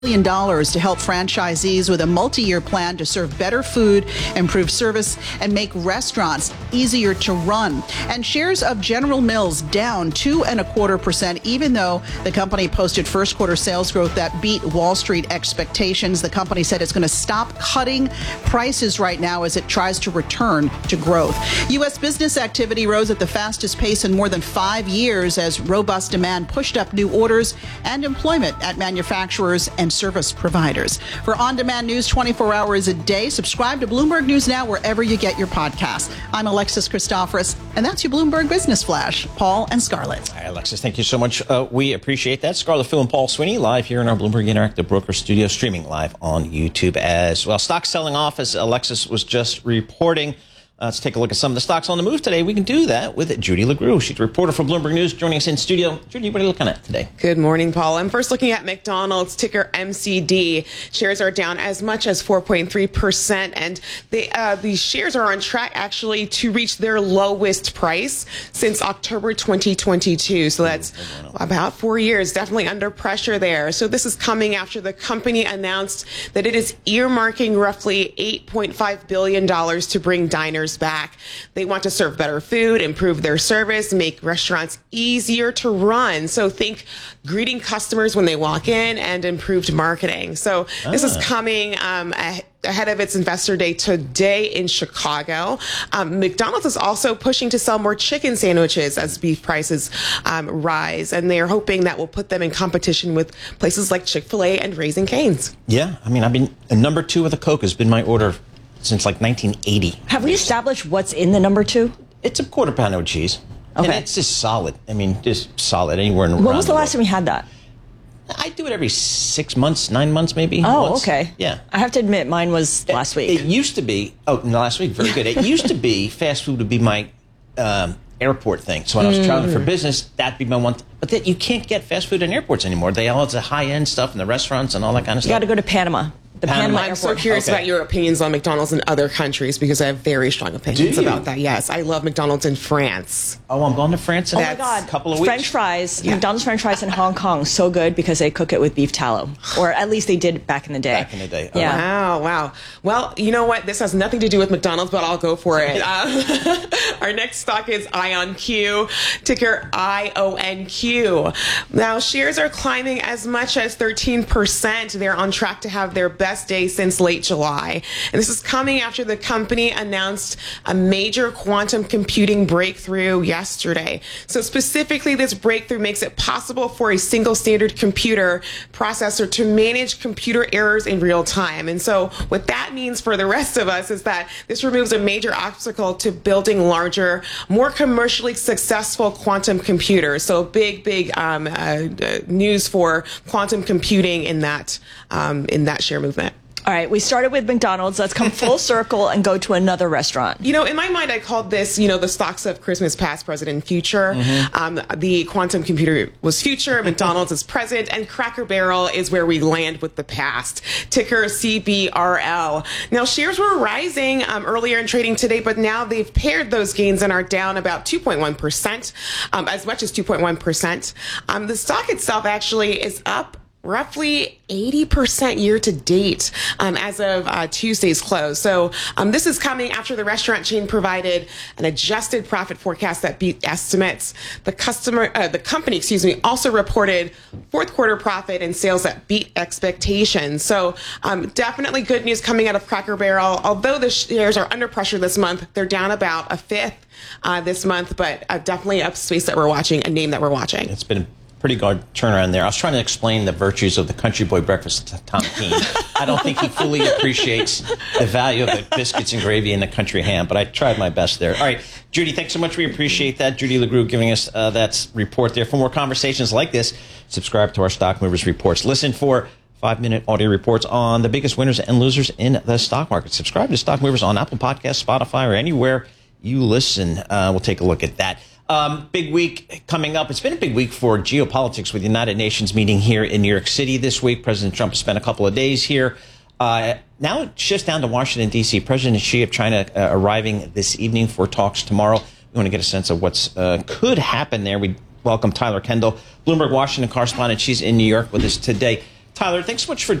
$1 billion to help franchisees with a multi-year plan to serve better food, improve service, and make restaurants easier to run. And shares of General Mills down 2.25%, even though the company posted first quarter sales growth that beat Wall Street expectations. The company said it's going to stop cutting prices right now as it tries to return to growth. U.S. business activity rose at the fastest pace in more than 5 years as robust demand pushed up new orders and employment at manufacturers and service providers. For on-demand news 24 hours a day, subscribe to Bloomberg News Now wherever you get your podcasts. I'm Alexis Christoforous, and that's your Bloomberg Business Flash. Paul and Scarlett. Hi, Alexis. Thank you so much. We appreciate that. Scarlett Fu and Paul Sweeney live here in our Bloomberg Interactive Broker studio, streaming live on YouTube as well. Stocks selling off, as Alexis was just reporting. Let's take a look at some of the stocks on the move today. We can do that with Judy LaGrue. She's a reporter from Bloomberg News, joining us in studio. Judy, what are you looking at today? Good morning, Paul. I'm first looking at McDonald's, ticker MCD. Shares are down as much as 4.3%, and the shares are on track, actually, to reach their lowest price since October 2022. So that's about 4 years, definitely under pressure there. So this is coming after the company announced that it is earmarking roughly $8.5 billion to bring diners back. They want to serve better food, improve their service, make restaurants easier to run. So think greeting customers when they walk in and improved marketing. So this is coming ahead of its investor day today in Chicago. McDonald's is also pushing to sell more chicken sandwiches as beef prices rise, and they are hoping that will put them in competition with places like Chick-fil-A and Raising Cane's. Yeah, I mean, I've been number 2 with a Coke has been my order since like 1980. Have we established what's in the number 2? It's a quarter pounder with cheese. Okay. And it's just solid. I mean, just solid anywhere in the world. When was the last time we had that? I do it every 6 months, 9 months maybe. Oh, once. okay. Yeah. I have to admit, mine was last week. It used to be, last week, very good. It used to be, fast food would be my airport thing. So when I was traveling for business, that'd be my one. But that you can't get fast food in airports anymore. They all have the high-end stuff in the restaurants and all that kind of stuff. You got to go to Panama. The Panama I'm Airport. so curious about your opinions on McDonald's in other countries, because I have very strong opinions about that. Yes, I love McDonald's in France. Oh, I'm going to France in Oh my God. a couple of weeks. French fries, McDonald's French fries in Hong Kong, so good because they cook it with beef tallow. Or at least they did back in the day. Back in the day. Yeah. Wow. Well, you know what? This has nothing to do with McDonald's, but I'll go for it. Our next stock is IonQ, ticker IONQ. Now, shares are climbing as much as 13%. They're on track to have their best day since late July. And this is coming after the company announced a major quantum computing breakthrough yesterday. So specifically, this breakthrough makes it possible for a single standard computer processor to manage computer errors in real time. And so what that means for the rest of us is that this removes a major obstacle to building larger, more commercially successful quantum computers. So big news for quantum computing in that share movement. All right, we started with McDonald's. Let's come full circle and go to another restaurant. You know, in my mind, I called this, the stocks of Christmas past, present, and future. The quantum computer was future, McDonald's is present, and Cracker Barrel is where we land with the past. Ticker CBRL. Now, shares were rising earlier in trading today, but now they've paired those gains and are down about 2.1%, as much as 2.1%. The stock itself actually is up roughly 80% year to date as of Tuesday's close. So this is coming after the restaurant chain provided an adjusted profit forecast that beat estimates. The company, also reported fourth quarter profit and sales that beat expectations. So definitely good news coming out of Cracker Barrel. Although the shares are under pressure this month, they're down about a fifth this month, but definitely a space that we're watching, a name that we're watching. It's been pretty good turnaround there. I was trying to explain the virtues of the Country Boy breakfast to Tom Keene. I don't think he fully appreciates the value of the biscuits and gravy and the country ham, but I tried my best there. All right, Judy, thanks so much. We appreciate that. Judy LaGrue giving us that report there. For more conversations like this, subscribe to our Stock Movers Reports. Listen for 5-minute audio reports on the biggest winners and losers in the stock market. Subscribe to Stock Movers on Apple Podcasts, Spotify, or anywhere you listen. We'll take a look at that. Big week coming up. It's been a big week for geopolitics with the United Nations meeting here in New York City this week. President Trump spent a couple of days here. Now it shifts down to Washington, D.C. President Xi of China arriving this evening for talks tomorrow. We want to get a sense of what's could happen there. We welcome Tyler Kendall, Bloomberg Washington correspondent. She's in New York with us today. Tyler, thanks so much for